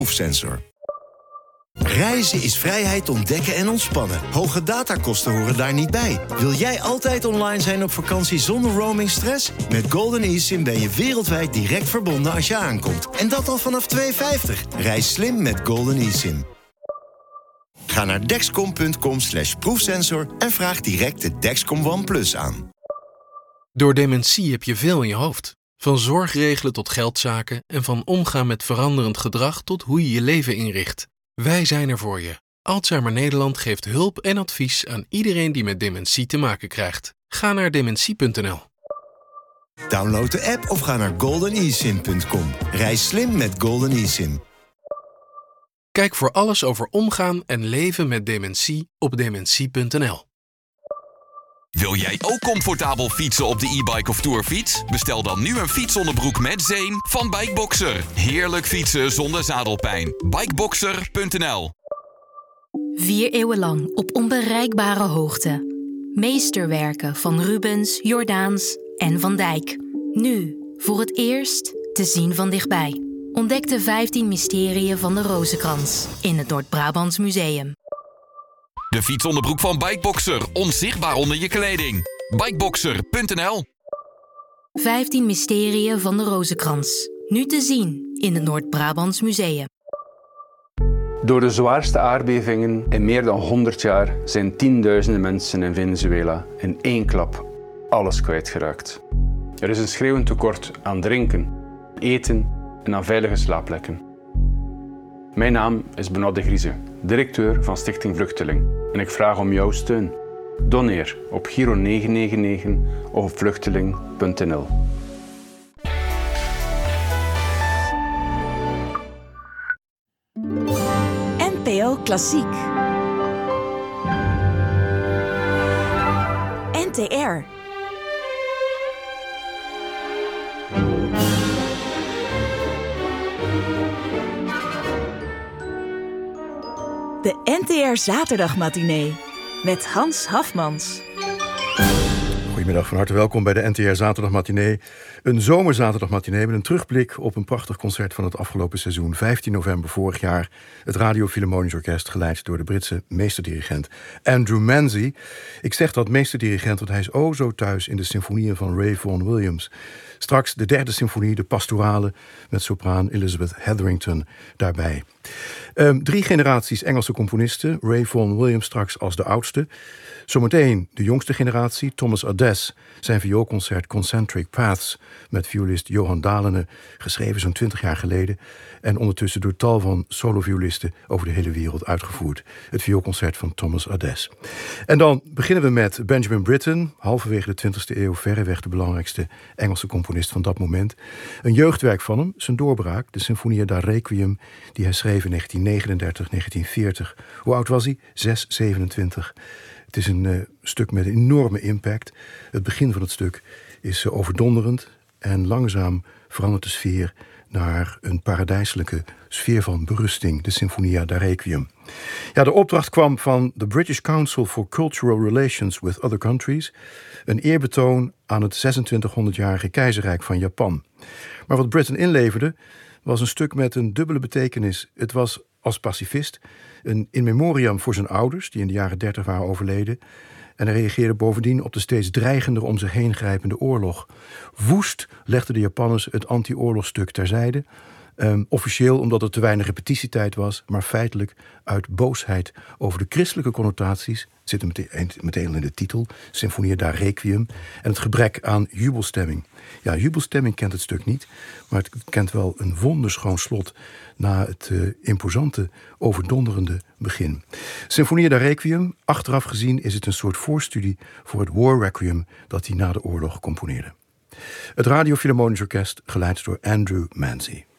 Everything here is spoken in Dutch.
Proefsensor. Reizen is vrijheid ontdekken en ontspannen. Hoge datakosten horen daar niet bij. Wil jij altijd online zijn op vakantie zonder roamingstress? Met Golden eSIM ben je wereldwijd direct verbonden als je aankomt. En dat al vanaf $2,50. Reis slim met Golden eSIM. Ga naar dexcom.com/proefsensor en vraag direct de Dexcom One Plus aan. Door dementie heb je veel in je hoofd. Van zorgregelen tot geldzaken en van omgaan met veranderend gedrag tot hoe je je leven inricht. Wij zijn er voor je. Alzheimer Nederland geeft hulp en advies aan iedereen die met dementie te maken krijgt. Ga naar dementie.nl. Download de app of ga naar goldenesim.com. Reis slim met Golden eSIM. Kijk voor alles over omgaan en leven met dementie op dementie.nl. Wil jij ook comfortabel fietsen op de e-bike of tourfiets? Bestel dan nu een fietsonderbroek met zeem van Bikeboxer. Heerlijk fietsen zonder zadelpijn. Bikeboxer.nl. 4 eeuwen lang op onbereikbare hoogte. Meesterwerken van Rubens, Jordaens en Van Dijk. Nu, voor het eerst, te zien van dichtbij. Ontdek de 15 mysterieën van de Rozenkrans in het Noord-Brabants Museum. De fietsonderbroek van Bikeboxer. Onzichtbaar onder je kleding. Bikeboxer.nl. 15 mysterieën van de Rozenkrans. Nu te zien in het Noord-Brabants Museum. Door de zwaarste aardbevingen in meer dan 100 jaar zijn tienduizenden mensen in Venezuela in één klap alles kwijtgeraakt. Er is een schreeuwend tekort aan drinken, eten en aan veilige slaapplekken. Mijn naam is Benoît de Grieze, directeur van Stichting Vluchteling. En ik vraag om jouw steun. Doneer op Giro 999 of op vluchteling.nl. NPO Klassiek. NTR. De NTR Zaterdagmatinee met Hans Hafmans. Goedemiddag, van harte welkom bij de NTR Zaterdagmatinee. Een zomerzaterdagmatinee met een terugblik op een prachtig concert van het afgelopen seizoen. 15 november vorig jaar, het Radio Philharmonisch Orkest, geleid door de Britse meesterdirigent Andrew Manzi. Ik zeg dat meesterdirigent, want hij is o zo thuis in de symfonieën van Ray Vaughan Williams. Straks de derde symfonie, de pastorale, met sopraan Elizabeth Hetherington daarbij. 3 generaties Engelse componisten, Ray Vaughan Williams straks als de oudste. Zometeen de jongste generatie, Thomas Adès, zijn vioolconcert Concentric Paths met violist Johan Dalene, geschreven zo'n 20 jaar geleden en ondertussen door tal van soloviolisten over de hele wereld uitgevoerd. Het vioolconcert van Thomas Adès. En dan beginnen we met Benjamin Britten, halverwege de 20e eeuw verreweg de belangrijkste Engelse componist van dat moment. Een jeugdwerk van hem, zijn doorbraak, de Sinfonia da Requiem, die hij schreef in 1939, 1940. Hoe oud was hij? 6, 27. Het is een stuk met een enorme impact. Het begin van het stuk is overdonderend en langzaam verandert de sfeer naar een paradijselijke sfeer van berusting, de Sinfonia da Requiem. Ja, de opdracht kwam van de British Council for Cultural Relations with Other Countries, een eerbetoon aan het 2600-jarige keizerrijk van Japan. Maar wat Britten inleverde was een stuk met een dubbele betekenis. Het was als pacifist een in memoriam voor zijn ouders, die in de jaren 30 waren overleden. En hij reageerde bovendien op de steeds dreigender om zich heen grijpende oorlog. Woest legden de Japanners het anti-oorlogstuk terzijde. Officieel omdat er te weinig repetitietijd was, maar feitelijk uit boosheid over de christelijke connotaties. Het zit er meteen in de titel, Sinfonia da Requiem, en het gebrek aan jubelstemming. Ja, jubelstemming kent het stuk niet, maar het kent wel een wonderschoon slot na het imposante, overdonderende begin. Sinfonia da Requiem, achteraf gezien is het een soort voorstudie voor het War Requiem dat hij na de oorlog componeerde. Het Radio Philharmonisch Orkest, geleid door Andrew Manzi.